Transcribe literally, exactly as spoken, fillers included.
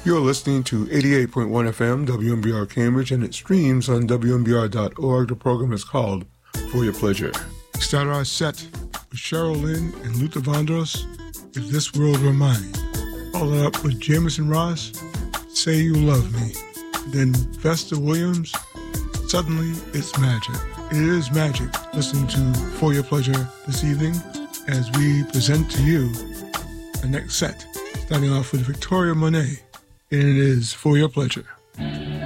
You're listening to eighty-eight point one F M, W M B R Cambridge, and it streams on W M B R dot org. The program is called For Your Pleasure. We start our set with Cheryl Lynn and Luther Vandross, If This World Were Mine. Follow up with Jameson Ross, Say You Love Me. Then Vesta Williams, Suddenly It's Magic. It is magic listening to For Your Pleasure this evening as we present to you the next set, starting off with Victoria Monet. And it is For Your Pleasure.